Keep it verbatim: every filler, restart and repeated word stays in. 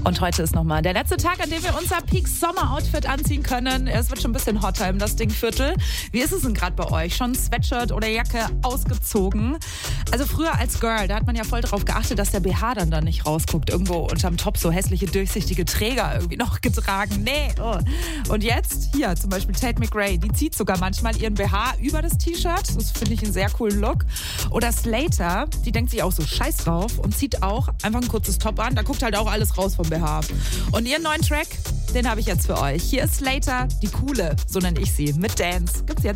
Und heute ist nochmal der letzte Tag, an dem wir unser Peak-Sommer-Outfit anziehen können. Es wird schon ein bisschen hotter im das Ding-Viertel. Wie ist es denn gerade bei euch? Schon Sweatshirt oder Jacke ausgezogen? Also früher als Girl, da hat man ja voll darauf geachtet, dass der B H dann da nicht rausguckt. Irgendwo unterm Top so hässliche, durchsichtige Träger irgendwie noch getragen. Nee. Oh. Und jetzt, hier zum Beispiel Tate McRae, die zieht sogar manchmal ihren B H über das T-Shirt. Das finde ich einen sehr coolen Look. Oder Slater, die denkt sich auch so scheiß drauf und zieht auch einfach ein kurzes Top an. Da guckt halt auch alles raus vom B H. Und ihren neuen Track, den habe ich jetzt für euch. Hier ist Slater, die Coole, so nenne ich sie, mit Dance. Gibt's jetzt.